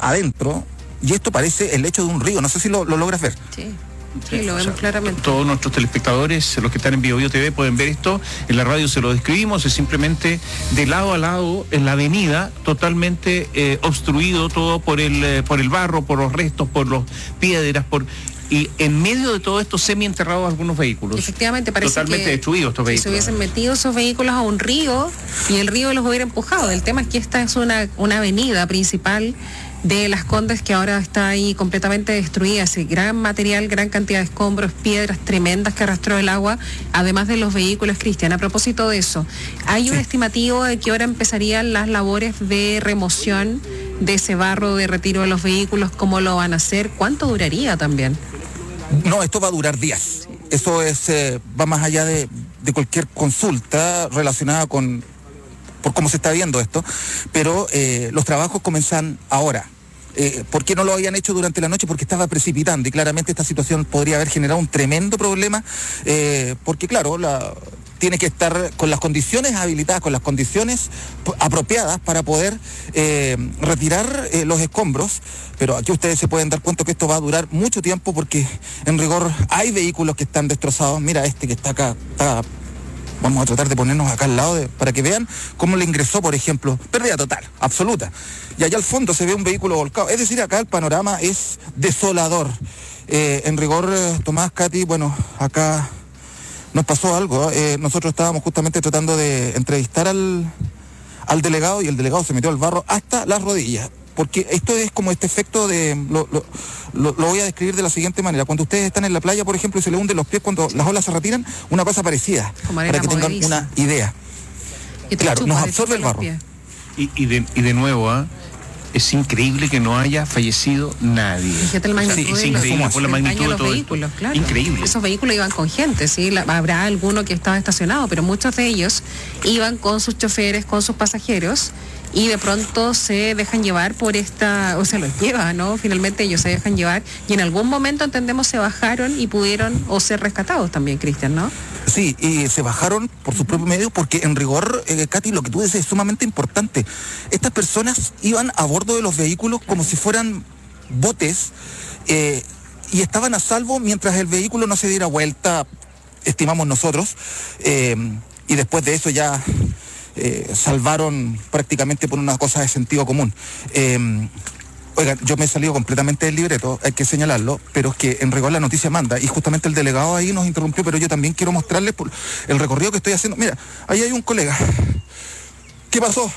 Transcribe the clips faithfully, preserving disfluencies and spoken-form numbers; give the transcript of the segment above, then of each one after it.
adentro, y esto parece el lecho de un río, no sé si lo, lo logras ver. Sí. Sí, lo vemos, o sea, claramente. Todos nuestros telespectadores, los que están en Bio Bio T V, pueden ver esto. En la radio se lo describimos, es simplemente de lado a lado en la avenida, totalmente eh, obstruido todo por el, eh, por el barro, por los restos, por las piedras, por... Y en medio de todo esto semi-enterrados algunos vehículos. Efectivamente, parece totalmente que destruidos estos vehículos. Si se hubiesen metido esos vehículos a un río y el río los hubiera empujado. El tema es que esta es una, una avenida principal de Las Condes que ahora está ahí completamente destruida, así gran material, gran cantidad de escombros, piedras tremendas que arrastró el agua, además de los vehículos, Cristian. A propósito de eso, ¿hay un sí. estimativo de que ahora empezarían las labores de remoción de ese barro, de retiro de los vehículos? ¿Cómo lo van a hacer? ¿Cuánto duraría también? No, esto va a durar días. Sí. Eso es eh, va más allá de, de cualquier consulta relacionada con por cómo se está viendo esto, pero eh, los trabajos comienzan ahora. Eh, ¿Por qué no lo habían hecho durante la noche? Porque estaba precipitando y claramente esta situación podría haber generado un tremendo problema, eh, porque claro, la, tiene que estar con las condiciones habilitadas, con las condiciones apropiadas para poder eh, retirar eh, los escombros, pero aquí ustedes se pueden dar cuenta que esto va a durar mucho tiempo porque en rigor hay vehículos que están destrozados. Mira este que está acá, está... Vamos a tratar de ponernos acá al lado de, para que vean cómo le ingresó, por ejemplo, pérdida total, absoluta. Y allá al fondo se ve un vehículo volcado. Es decir, acá el panorama es desolador. Eh, en rigor, Tomás, Katy, bueno, acá nos pasó algo. Eh, nosotros estábamos justamente tratando de entrevistar al, al delegado y el delegado se metió al barro hasta las rodillas. Porque esto es como este efecto de... Lo, lo, lo, lo voy a describir de la siguiente manera. Cuando ustedes están en la playa, por ejemplo, y se le hunden los pies cuando las olas se retiran, una cosa parecida, para que tengan una idea. Claro, nos absorbe el barro. Y, y, de, y de nuevo, ¿ah? ¿eh? Es increíble que no haya fallecido nadie. Fíjate el magnitud, sí, es increíble por la magnitud de los todo vehículos, esto. Claro. Increíble. Esos vehículos iban con gente, sí, la, habrá alguno que estaba estacionado, pero muchos de ellos iban con sus choferes, con sus pasajeros, y de pronto se dejan llevar por esta, o se los lleva, ¿no? Finalmente ellos se dejan llevar y en algún momento, entendemos, se bajaron y pudieron o ser rescatados también, Cristian, ¿no? Sí, y se bajaron por sus propios medios porque en rigor, eh, Katy, lo que tú dices es sumamente importante. Estas personas iban a bordo de los vehículos como si fueran botes eh, y estaban a salvo mientras el vehículo no se diera vuelta, estimamos nosotros, eh, y después de eso ya... Eh, salvaron prácticamente por una cosa de sentido común. Eh, oigan, yo me he salido completamente del libreto, hay que señalarlo, pero es que en rigor la noticia manda, y justamente el delegado ahí nos interrumpió, pero yo también quiero mostrarles por el recorrido que estoy haciendo. Mira, ahí hay un colega. ¿Qué pasó?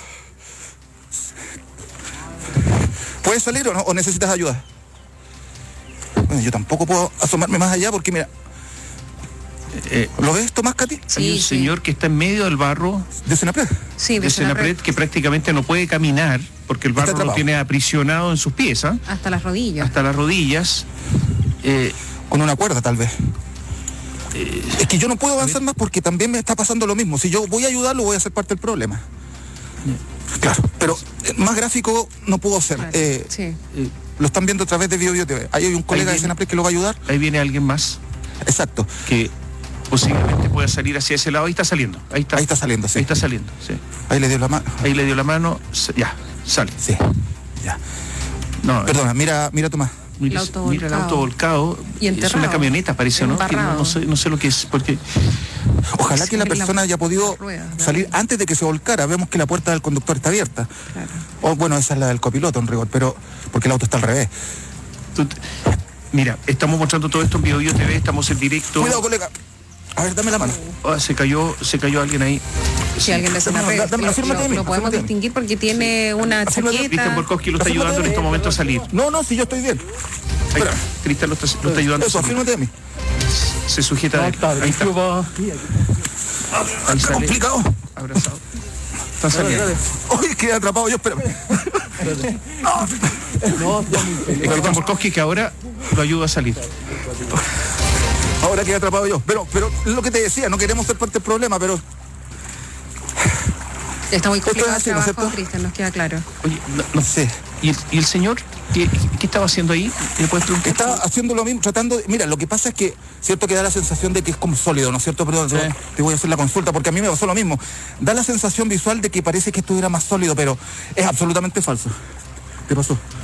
¿Puedes salir o no? ¿O necesitas ayuda? Bueno, yo tampoco puedo asomarme más allá porque mira... Eh, ¿Lo ves, Tomás, Katy? Sí, hay un sí. señor que está en medio del barro. ¿De Senapred? Sí, de, de Senapred, que prácticamente no puede caminar porque el barro lo tiene aprisionado en sus pies. ¿eh? Hasta las rodillas. Hasta las rodillas. Eh, Con una cuerda, tal vez. Eh, es que yo no puedo avanzar más porque también me está pasando lo mismo. Si yo voy a ayudarlo, voy a ser parte del problema. Eh, claro, pero eh, más gráfico no puedo ser. Claro, eh, sí. eh, lo están viendo a través de Bio Bio T V. Ahí hay un colega viene, de Senapred que lo va a ayudar. Ahí viene alguien más. Exacto. Que posiblemente pueda salir hacia ese lado. Ahí está saliendo. Ahí está, ahí está saliendo, sí. Ahí está saliendo, sí. Ahí le dio la mano. Ahí le dio la mano, ya, sale. Sí, ya. No, Perdona, mira, mira Tomás. Mira el, mira el auto volcado. Y es una camioneta, parece, ¿no? Que no, no, sé, no sé lo que es, porque... Ojalá que la persona haya podido rueda, salir antes de que se volcara. Vemos que la puerta del conductor está abierta. Claro. O bueno, esa es la del copiloto en rigor, pero porque el auto está al revés. Tú, mira, estamos mostrando todo esto en Bio Bio T V, estamos en directo. Cuidado, colega. A ver, dame la mano. Oh, se cayó, se cayó alguien ahí. Sí, sí. Alguien de Senapred. Lo, lo, lo podemos distinguir porque tiene una chaqueta. Cristian Borkowski lo está ayudando en estos momentos a salir. No, no, si yo estoy bien. Ahí, Cristian lo está, lo está ayudando. Eso, a salir. afírmate de mí. Se sujeta de ahí. Ahí está. Ahí sale. Complicado. Abrazado. Está saliendo. Uy, quedé atrapado yo, espérame. No, Cristian Borkowski que ahora lo ayuda a salir. Ahora quedé atrapado yo. Pero, pero lo que te decía, no queremos ser parte del problema, pero... Está muy complicado el trabajo, ¿no, Cristian? Nos queda claro. Oye, no, no sé. ¿Y el, y el señor? ¿Qué, qué estaba haciendo ahí? ¿Le puedes preguntar? Estaba haciendo lo mismo, tratando de... Mira, lo que pasa es que, cierto que da la sensación de que es como sólido, ¿no es cierto? Pero sí. Te voy a hacer la consulta, porque a mí me pasó lo mismo. Da la sensación visual de que parece que estuviera más sólido, pero es absolutamente falso. ¿Qué pasó?